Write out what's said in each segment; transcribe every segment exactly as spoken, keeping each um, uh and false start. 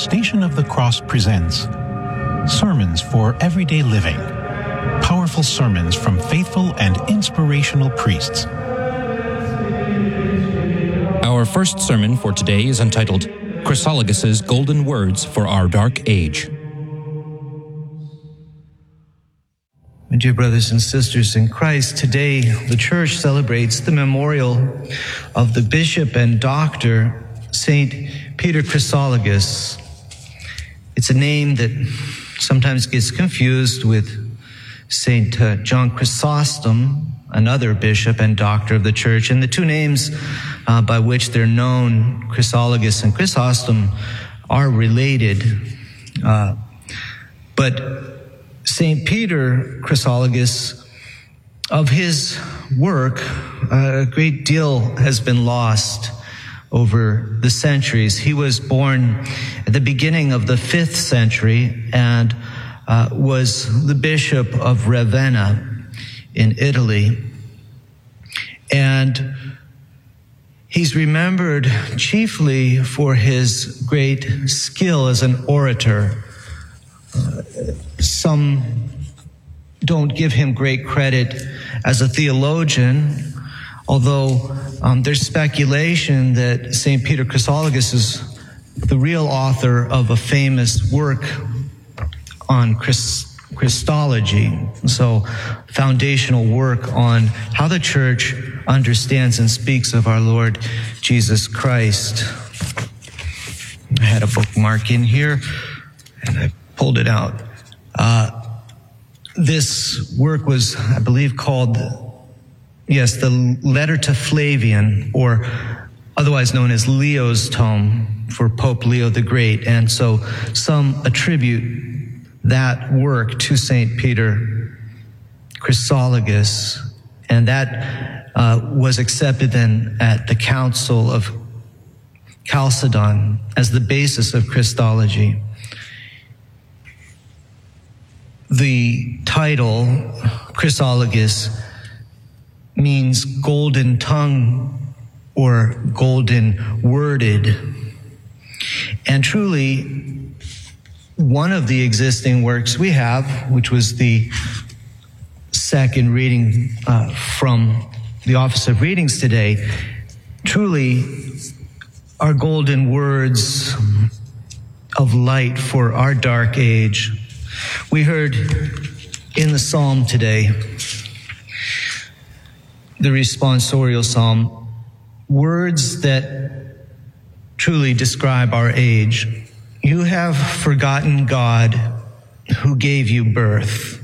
Station of the Cross presents Sermons for Everyday Living. Powerful sermons from faithful and inspirational priests. Our first sermon for today is entitled Chrysologus' Golden Words for Our Dark Age. My dear brothers and sisters in Christ, today the Church celebrates the memorial of the Bishop and Doctor Saint Peter Chrysologus. It's a name that sometimes gets confused with Saint uh, John Chrysostom, another bishop and doctor of the Church, and the two names uh, by which they're known, Chrysologus and Chrysostom, are related. Uh, but Saint Peter Chrysologus, of his work, uh, a great deal has been lost over the centuries. He was born at the beginning of the fifth century and uh, was the Bishop of Ravenna in Italy. And he's remembered chiefly for his great skill as an orator. Uh, some don't give him great credit as a theologian, although um, there's speculation that Saint Peter Chrysologus is the real author of a famous work on Christ- Christology, so foundational work on how the Church understands and speaks of our Lord Jesus Christ. I had a bookmark in here, and I pulled it out. Uh, this work was, I believe, called, yes, the Letter to Flavian, or otherwise known as Leo's Tome for Pope Leo the Great. And so some attribute that work to Saint Peter Chrysologus, and that uh, was accepted then at the Council of Chalcedon as the basis of Christology. The title, Chrysologus, means golden tongue or golden worded. And truly, one of the existing works we have, which was the second reading uh, from the Office of Readings today, truly are golden words of light for our dark age. We heard in the psalm today, the responsorial psalm, words that truly describe our age. You have forgotten God who gave you birth.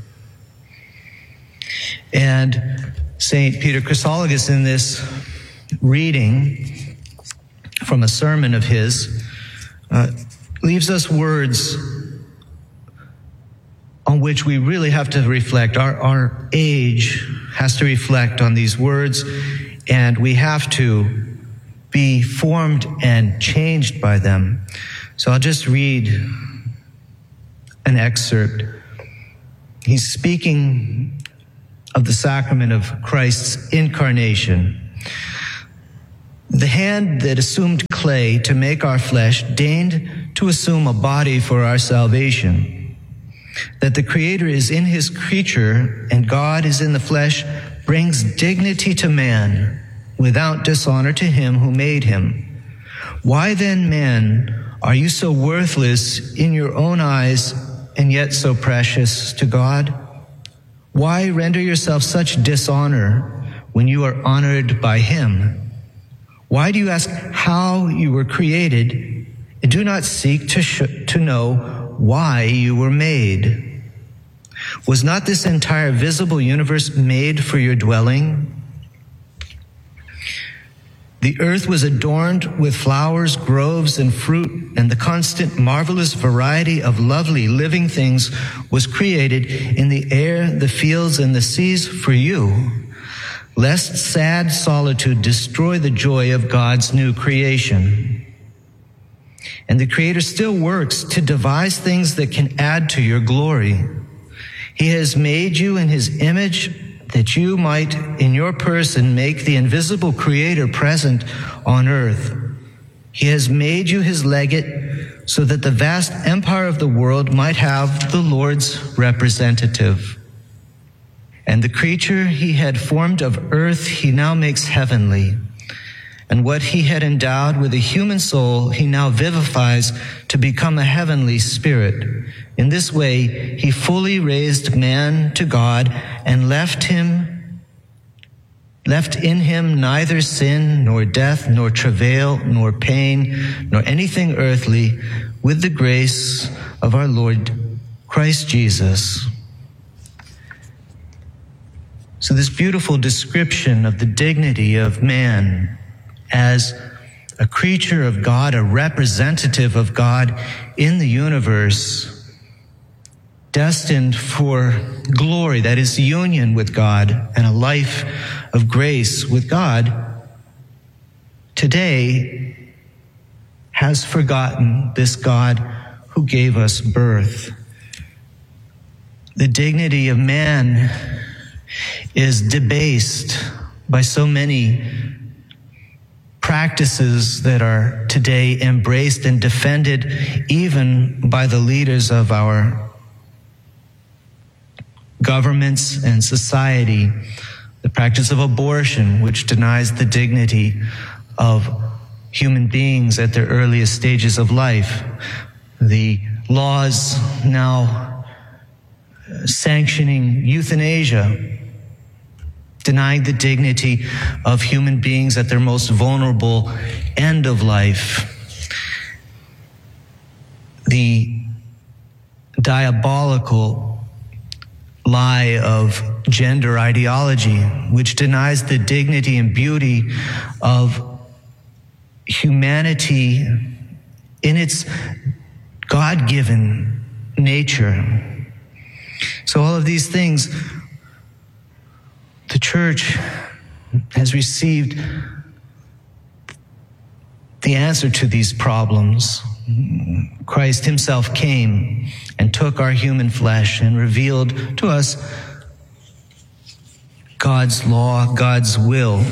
And Saint Peter Chrysologus, in this reading from a sermon of his, uh, leaves us words on which we really have to reflect. Our, our age has to reflect on these words, and we have to be formed and changed by them. So I'll just read an excerpt. He's speaking of the sacrament of Christ's incarnation. The hand that assumed clay to make our flesh deigned to assume a body for our salvation. That the Creator is in his creature and God is in the flesh brings dignity to man without dishonor to him who made him. Why then, man, are you so worthless in your own eyes and yet so precious to God? Why render yourself such dishonor when you are honored by him? Why do you ask how you were created and do not seek to sh- to know why you were made? Was not this entire visible universe made for your dwelling? The earth was adorned with flowers, groves, and fruit, and the constant, marvelous variety of lovely living things was created in the air, the fields, and the seas for you, lest sad solitude destroy the joy of God's new creation. And the Creator still works to devise things that can add to your glory. He has made you in his image that you might, in your person, make the invisible Creator present on earth. He has made you his legate so that the vast empire of the world might have the Lord's representative. And the creature he had formed of earth, he now makes heavenly. And what he had endowed with a human soul, he now vivifies to become a heavenly spirit. In this way, he fully raised man to God and left him, left in him neither sin, nor death, nor travail, nor pain, nor anything earthly, with the grace of our Lord Christ Jesus. So this beautiful description of the dignity of man as a creature of God, a representative of God in the universe, destined for glory, that is union with God and a life of grace with God, today has forgotten this God who gave us birth. The dignity of man is debased by so many practices that are today embraced and defended even by the leaders of our governments and society. The practice of abortion, which denies the dignity of human beings at their earliest stages of life. The laws now sanctioning euthanasia, denying the dignity of human beings at their most vulnerable end of life. The diabolical lie of gender ideology, which denies the dignity and beauty of humanity in its God-given nature. So all of these things, the church has received the answer to these problems. Christ himself came and took our human flesh and revealed to us God's law, God's will.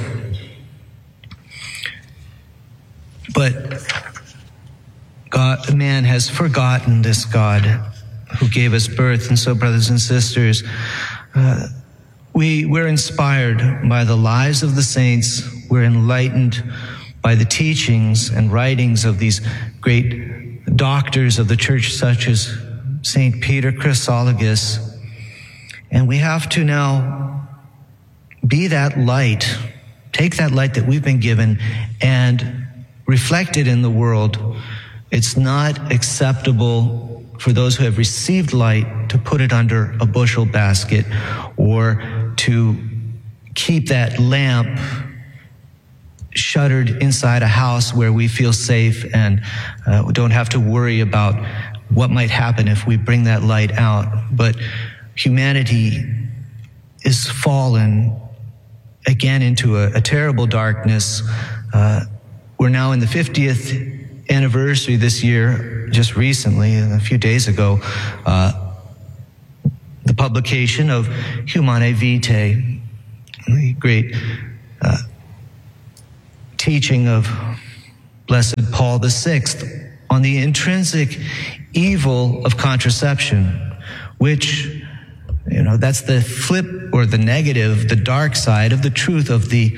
But God, man has forgotten this God who gave us birth. And so, brothers and sisters, uh, We, we're inspired by the lives of the saints. We're enlightened by the teachings and writings of these great doctors of the church, such as Saint Peter Chrysologus. And we have to now be that light, take that light that we've been given and reflect it in the world. It's not acceptable for those who have received light to put it under a bushel basket or to keep that lamp shuttered inside a house where we feel safe and uh, we don't have to worry about what might happen if we bring that light out. But humanity is fallen again into a, a terrible darkness. Uh, we're now in the fiftieth anniversary this year, just recently, a few days ago, uh, the publication of Humanae Vitae, the great uh, teaching of Blessed Paul the Sixth on the intrinsic evil of contraception, which, you know, that's the flip or the negative, the dark side of the truth of the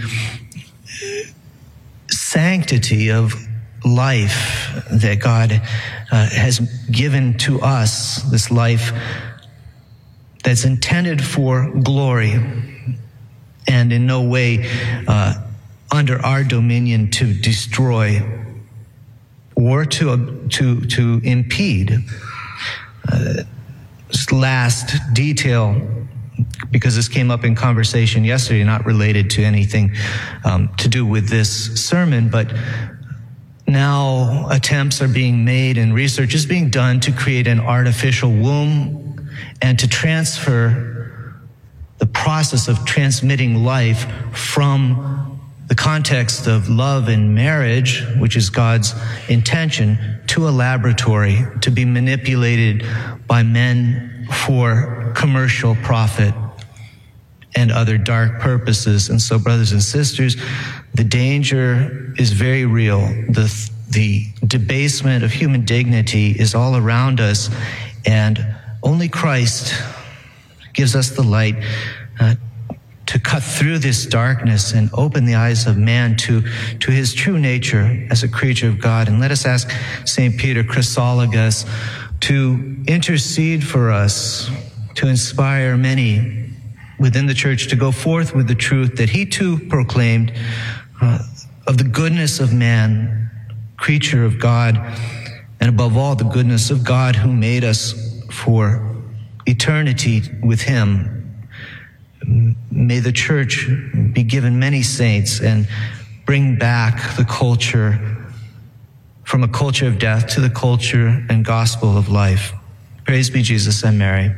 sanctity of life that God uh, has given to us, this life that's intended for glory and in no way uh, under our dominion to destroy or to to to impede. Uh, just last detail, because this came up in conversation yesterday, not related to anything um, to do with this sermon, but now attempts are being made and research is being done to create an artificial womb and to transfer the process of transmitting life from the context of love and marriage, which is God's intention, to a laboratory to be manipulated by men for commercial profit and other dark purposes. And so, brothers and sisters, the danger is very real. The the debasement of human dignity is all around us, and only Christ gives us the light uh, to cut through this darkness and open the eyes of man to, to his true nature as a creature of God. And let us ask Saint Peter Chrysologus to intercede for us, to inspire many within the church to go forth with the truth that he too proclaimed uh, of the goodness of man, creature of God, and above all, the goodness of God who made us for eternity with him. May the church be given many saints and bring back the culture from a culture of death to the culture and gospel of life. Praise be Jesus and Mary.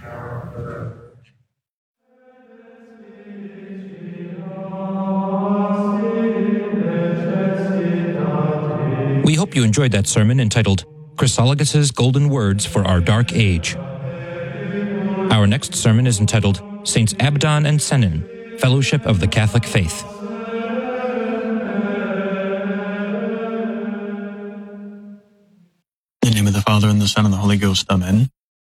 We hope you enjoyed that sermon entitled Chrysologus' Golden Words for Our Dark Age. Our next sermon is entitled Saints Abdon and Sennen, Fellowship of the Catholic Faith. In the name of the Father, and the Son, and the Holy Ghost, Amen.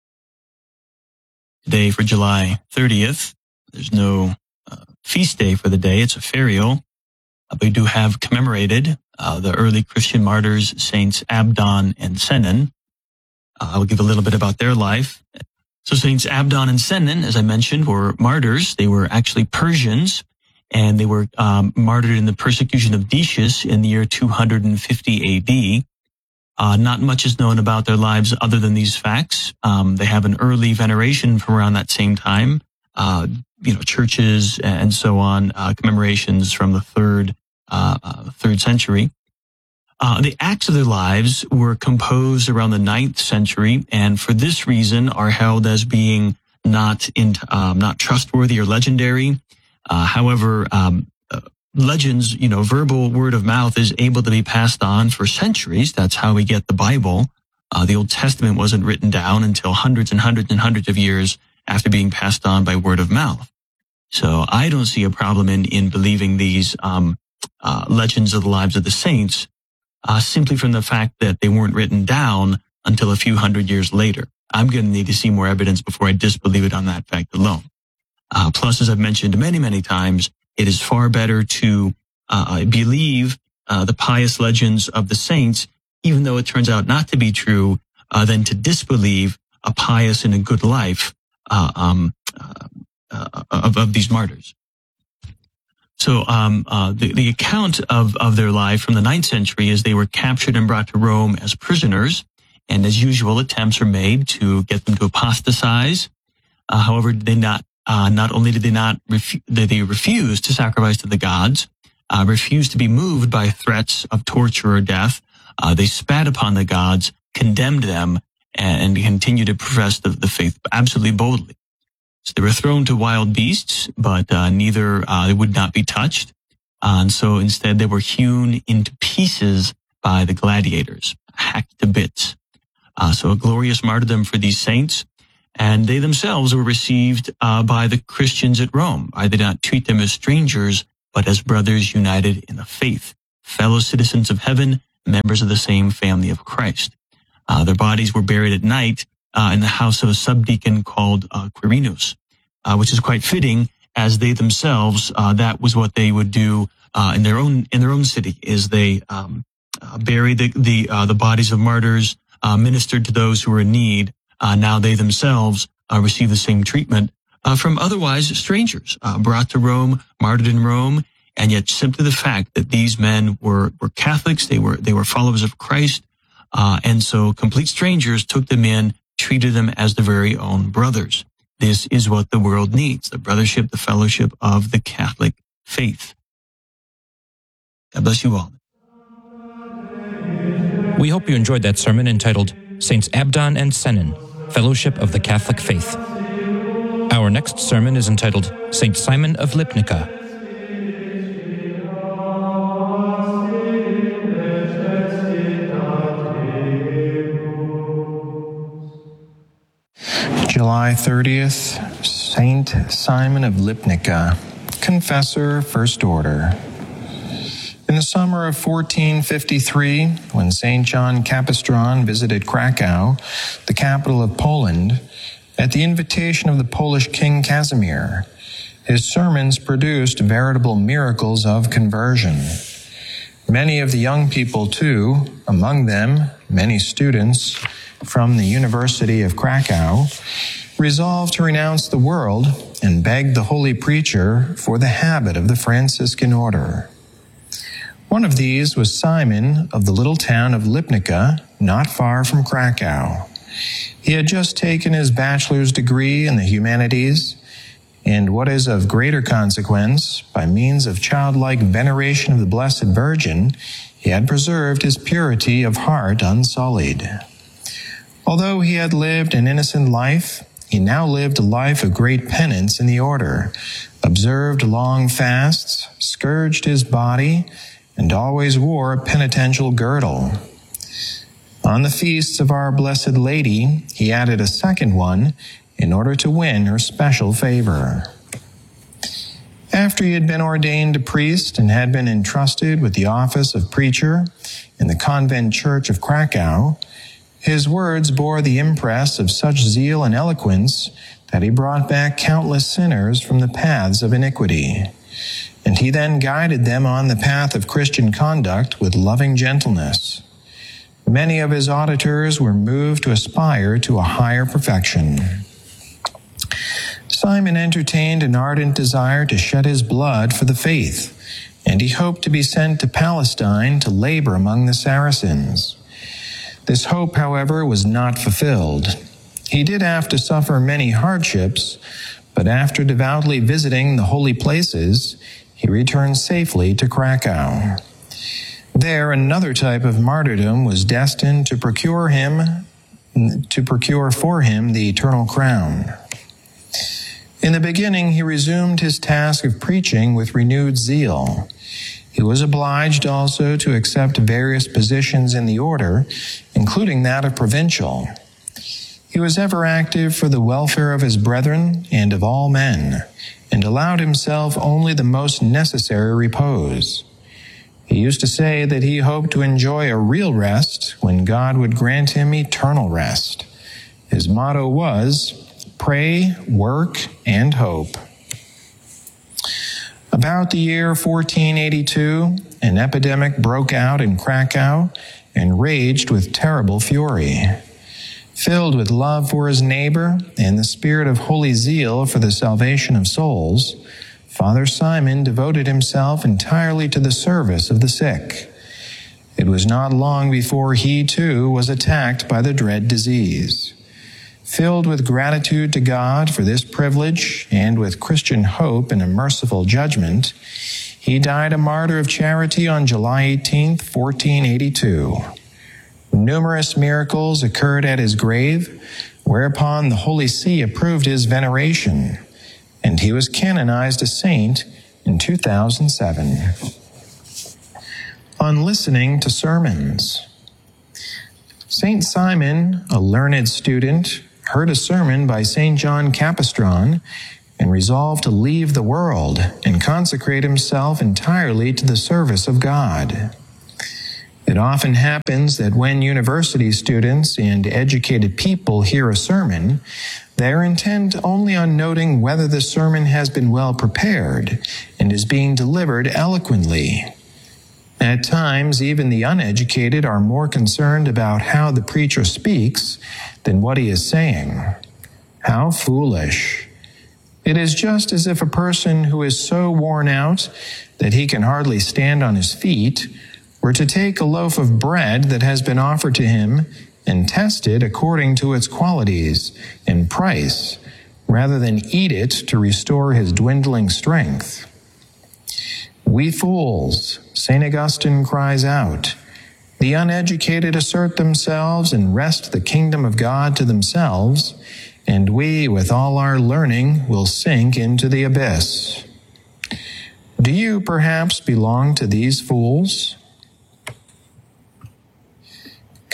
Today, for July thirtieth, there's no uh, feast day for the day. It's a ferial. Uh, we do have commemorated uh, the early Christian martyrs, Saints Abdon and Sennen. Uh, I'll give a little bit about their life. So Saints Abdon and Sennen, as I mentioned, were martyrs. They were actually Persians, and they were um, martyred in the persecution of Decius in the year two hundred fifty A D. Uh, not much is known about their lives other than these facts. Um, they have an early veneration from around that same time. Uh, you know, churches and so on, uh, commemorations from the third, uh, uh, third century. Uh, the acts of their lives were composed around the ninth century, and for this reason are held as being not in, um, not trustworthy or legendary. Uh, however, um, uh, legends, you know, verbal word of mouth is able to be passed on for centuries. That's how we get the Bible. Uh, the Old Testament wasn't written down until hundreds and hundreds and hundreds of years after being passed on by word of mouth. So I don't see a problem in, in believing these um, uh, legends of the lives of the saints, uh, simply from the fact that they weren't written down until a few hundred years later. I'm going to need to see more evidence before I disbelieve it on that fact alone. Uh, plus, as I've mentioned many, many times, it is far better to uh, believe uh, the pious legends of the saints, even though it turns out not to be true, uh, than to disbelieve a pious and a good life uh, um, uh, uh, of, of these martyrs. So um, uh, the, the account of, of their life from the ninth century is they were captured and brought to Rome as prisoners, and as usual, attempts are made to get them to apostatize. Uh, however, they not uh, not only did they not refu- they, they refused to sacrifice to the gods, uh, refused to be moved by threats of torture or death. Uh, they spat upon the gods, condemned them, and, and continued to profess the, the faith absolutely boldly. So they were thrown to wild beasts, but uh, neither uh, they would not be touched. Uh, and so instead, they were hewn into pieces by the gladiators, hacked to bits. Uh, so a glorious martyrdom for these saints. And they themselves were received uh, by the Christians at Rome. I did not treat them as strangers, but as brothers united in the faith, fellow citizens of heaven, members of the same family of Christ. Uh, their bodies were buried at night uh, in the house of a subdeacon called uh, Quirinus, uh, which is quite fitting, as they themselves, uh, that was what they would do uh, in their own in their own city, is they um, uh, buried the the, uh, the bodies of martyrs, uh, ministered to those who were in need. Uh, now they themselves uh, receive the same treatment uh, from otherwise strangers, uh, brought to Rome, martyred in Rome, and yet simply the fact that these men were, were Catholics, they were they were followers of Christ, uh, and so complete strangers took them in, treated them as their very own brothers. This is what the world needs, the brothership, the fellowship of the Catholic faith. God bless you all. We hope you enjoyed that sermon entitled Saints Abdon and Sennen, Fellowship of the Catholic Faith. Our next sermon is entitled Saint Simon of Lipnica. July thirtieth, Saint Simon of Lipnica, Confessor, First Order. In the summer of fourteen fifty-three, when Saint John Capistran visited Krakow, the capital of Poland, at the invitation of the Polish King Casimir, his sermons produced veritable miracles of conversion. Many of the young people, too, among them many students from the University of Krakow, resolved to renounce the world and begged the holy preacher for the habit of the Franciscan order. One of these was Simon of the little town of Lipnica, not far from Krakow. He had just taken his bachelor's degree in the humanities, and what is of greater consequence, by means of childlike veneration of the Blessed Virgin, he had preserved his purity of heart unsullied. Although he had lived an innocent life, he now lived a life of great penance in the order, observed long fasts, scourged his body, and always wore a penitential girdle. On the feasts of Our Blessed Lady, he added a second one in order to win her special favor. After he had been ordained a priest and had been entrusted with the office of preacher in the convent church of Krakow, his words bore the impress of such zeal and eloquence that he brought back countless sinners from the paths of iniquity. And he then guided them on the path of Christian conduct with loving gentleness. Many of his auditors were moved to aspire to a higher perfection. Simon entertained an ardent desire to shed his blood for the faith, and he hoped to be sent to Palestine to labor among the Saracens. This hope, however, was not fulfilled. He did have to suffer many hardships, but after devoutly visiting the holy places, he returned safely to Krakow. There, another type of martyrdom was destined to procure him, to procure for him the eternal crown. In the beginning, he resumed his task of preaching with renewed zeal. He was obliged also to accept various positions in the order, including that of provincial. He was ever active for the welfare of his brethren and of all men, and allowed himself only the most necessary repose. He used to say that he hoped to enjoy a real rest when God would grant him eternal rest. His motto was, pray, work, and hope. About the year fourteen eighty-two, an epidemic broke out in Krakow and raged with terrible fury. Filled with love for his neighbor and the spirit of holy zeal for the salvation of souls, Father Simon devoted himself entirely to the service of the sick. It was not long before he, too, was attacked by the dread disease. Filled with gratitude to God for this privilege and with Christian hope in a merciful judgment, he died a martyr of charity on July eighteenth, fourteen eighty-two. Numerous miracles occurred at his grave, whereupon the Holy See approved his veneration, and he was canonized a saint in two thousand seven. On listening to sermons, Saint Simon, a learned student, heard a sermon by Saint John Capistran and resolved to leave the world and consecrate himself entirely to the service of God. It often happens that when university students and educated people hear a sermon, they are intent only on noting whether the sermon has been well prepared and is being delivered eloquently. At times, even the uneducated are more concerned about how the preacher speaks than what he is saying. How foolish. It is just as if a person who is so worn out that he can hardly stand on his feet were to take a loaf of bread that has been offered to him and test it according to its qualities and price, rather than eat it to restore his dwindling strength. We fools, Saint Augustine cries out, the uneducated assert themselves and wrest the kingdom of God to themselves, and we, with all our learning, will sink into the abyss. Do you perhaps belong to these fools?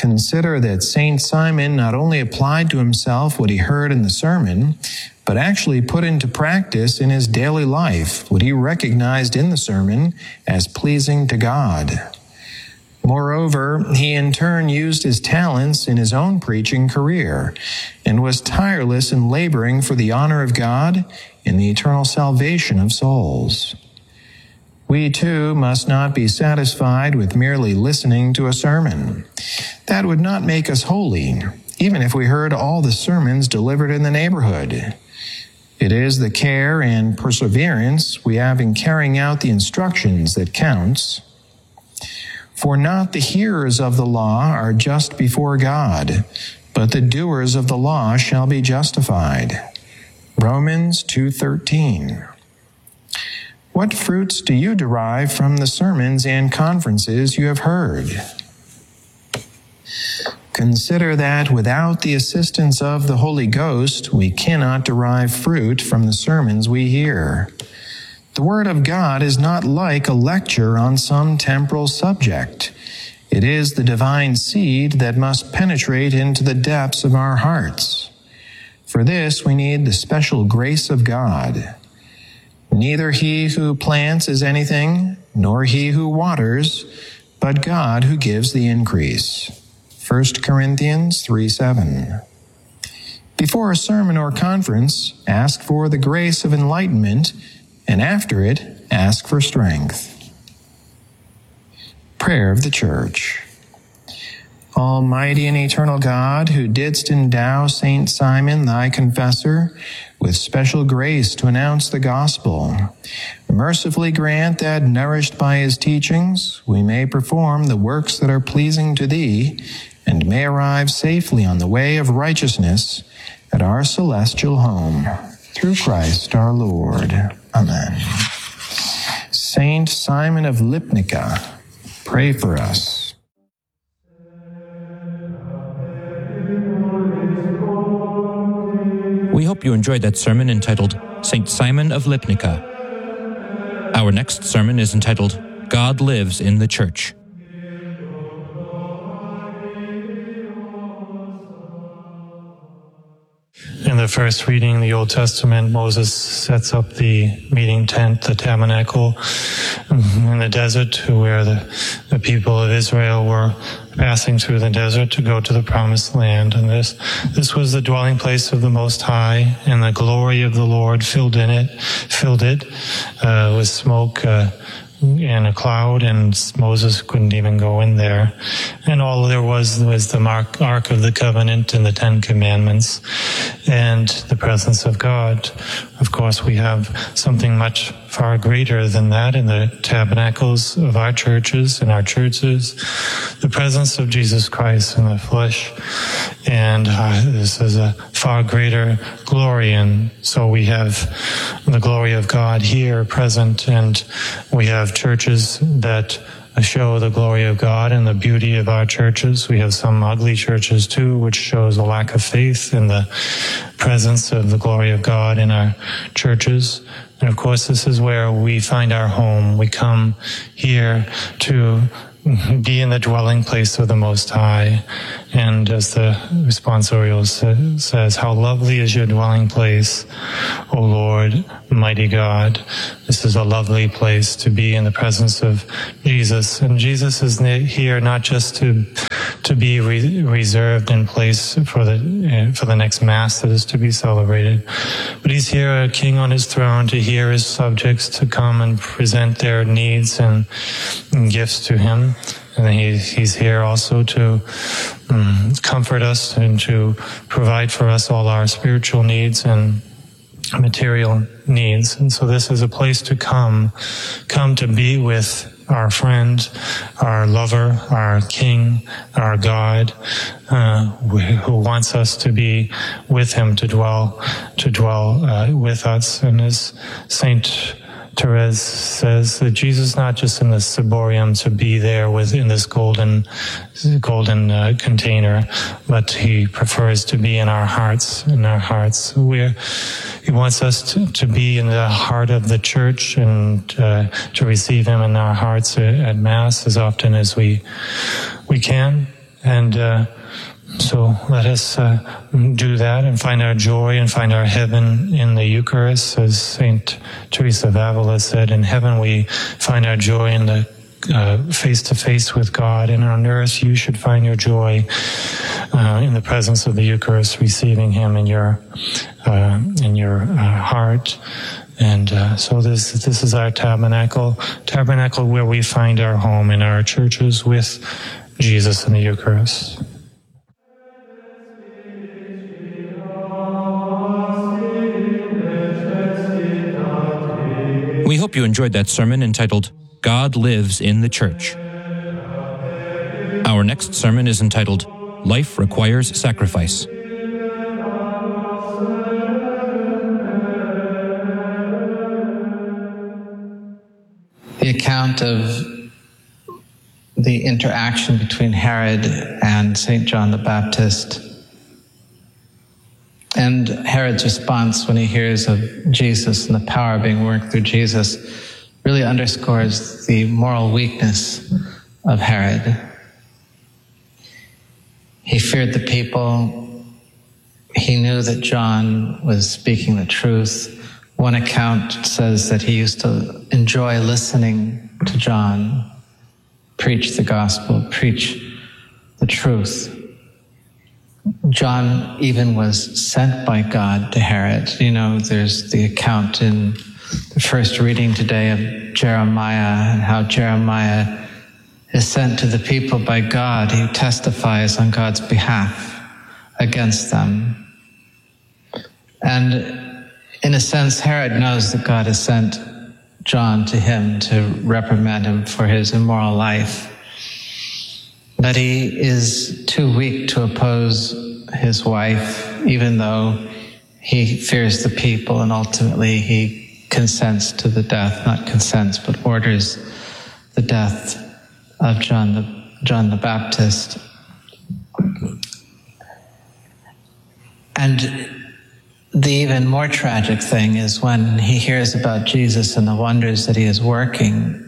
Consider that Saint Simon not only applied to himself what he heard in the sermon, but actually put into practice in his daily life what he recognized in the sermon as pleasing to God. Moreover, he in turn used his talents in his own preaching career and was tireless in laboring for the honor of God and the eternal salvation of souls. We too must not be satisfied with merely listening to a sermon. That would not make us holy, even if we heard all the sermons delivered in the neighborhood. It is the care and perseverance we have in carrying out the instructions that counts. For not the hearers of the law are just before God, but the doers of the law shall be justified. Romans two thirteen. What fruits do you derive from the sermons and conferences you have heard? Consider that without the assistance of the Holy Ghost, we cannot derive fruit from the sermons we hear. The Word of God is not like a lecture on some temporal subject. It is the divine seed that must penetrate into the depths of our hearts. For this, we need the special grace of God. Neither he who plants is anything, nor he who waters, but God who gives the increase. First Corinthians three seven. Before a sermon or conference, ask for the grace of enlightenment, and after it, ask for strength. Prayer of the Church. Almighty and eternal God, who didst endow Saint Simon, thy confessor, with special grace to announce the gospel, mercifully grant that, nourished by his teachings, we may perform the works that are pleasing to thee, and may arrive safely on the way of righteousness at our celestial home. Through Christ our Lord. Amen. Saint Simon of Lipnica, pray for us. We hope you enjoyed that sermon entitled Saint Simon of Lipnica. Our next sermon is entitled God Lives in the Church. In the first reading, the Old Testament, Moses sets up the meeting tent, the tabernacle, in the desert where the, the people of Israel were passing through the desert to go to the promised land. And this, this was the dwelling place of the Most High, and the glory of the Lord filled in it, filled it uh, with smoke, uh, in a cloud, and Moses couldn't even go in there. And all there was was the Ark of the Covenant and the Ten Commandments and the presence of God. Of course, we have something much far greater than that in the tabernacles of our churches and our churches, the presence of Jesus Christ in the flesh. And uh, this is a far greater glory. And so we have the glory of God here present, and we have churches that show the glory of God and the beauty of our churches. We have some ugly churches too, which shows a lack of faith in the presence of the glory of God in our churches. And of course, this is where we find our home. We come here to be in the dwelling place of the Most High. And as the responsorial says, how lovely is your dwelling place, O Lord, mighty God. This is a lovely place to be in the presence of Jesus. And Jesus is here not just to to be re- reserved in place for the for the next Mass that is to be celebrated, but he's here, a king on his throne, to hear his subjects to come and present their needs and, and gifts to him. And he, he's here also to um, comfort us and to provide for us all our spiritual needs and material needs. And so this is a place to come, come to be with our friend, our lover, our King, our God, uh, who wants us to be with him, to dwell, to dwell uh, with us. And as Saint Therese says, that Jesus is not just in the ciborium to be there within this golden, golden uh, container, but he prefers to be in our hearts, in our hearts. We're, he wants us to, to be in the heart of the church and uh, to receive him in our hearts at Mass as often as we, we can. And uh, so let us uh, do that and find our joy and find our heaven in the Eucharist. As Saint Teresa of Avila said, in heaven we find our joy in the uh, face-to-face with God, and on earth you should find your joy uh, in the presence of the Eucharist, receiving Him in your uh, in your uh, heart. And uh, so this this is our tabernacle, tabernacle where we find our home in our churches with Jesus in the Eucharist. We hope you enjoyed that sermon entitled, God Lives in the Church. Our next sermon is entitled, Life Requires Sacrifice. The account of the interaction between Herod and Saint John the Baptist, and Herod's response when he hears of Jesus and the power being worked through Jesus, really underscores the moral weakness of Herod. He feared the people. He knew that John was speaking the truth. One account says that he used to enjoy listening to John preach the gospel, preach the truth. John even was sent by God to Herod. You know, there's the account in the first reading today of Jeremiah, and how Jeremiah is sent to the people by God. He testifies on God's behalf against them. And in a sense, Herod knows that God has sent John to him to reprimand him for his immoral life. But he is too weak to oppose his wife, even though he fears the people, and ultimately he consents to the death, not consents, but orders the death of John the, John the Baptist. And the even more tragic thing is when he hears about Jesus and the wonders that he is working,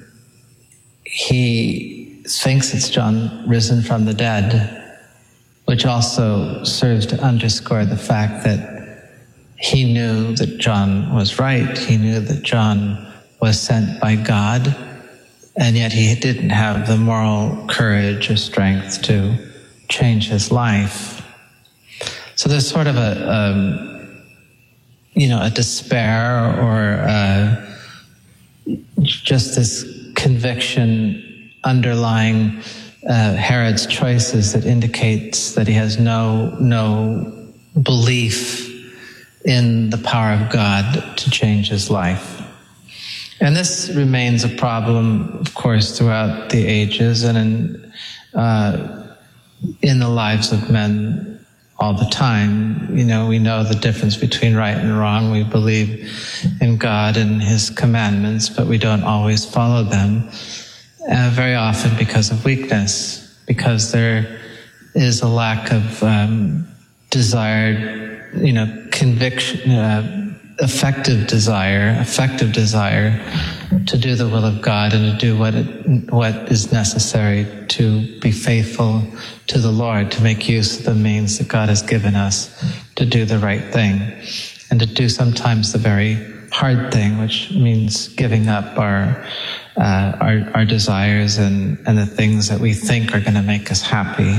he thinks it's John risen from the dead, which also serves to underscore the fact that he knew that John was right. He knew that John was sent by God, and yet he didn't have the moral courage or strength to change his life. So there's sort of a, um, you know, a despair or uh, just this conviction underlying uh, Herod's choices that indicates that he has no no belief in the power of God to change his life. And this remains a problem, of course, throughout the ages and in uh, in the lives of men all the time. You know, we know the difference between right and wrong. We believe in God and His commandments, but we don't always follow them. Uh, very often because of weakness, because there is a lack of um, desired, you know, conviction, uh, effective desire, effective desire to do the will of God and to do what it, what is necessary to be faithful to the Lord, to make use of the means that God has given us to do the right thing, and to do sometimes the very hard thing, which means giving up our Uh, our, our desires and, and the things that we think are going to make us happy.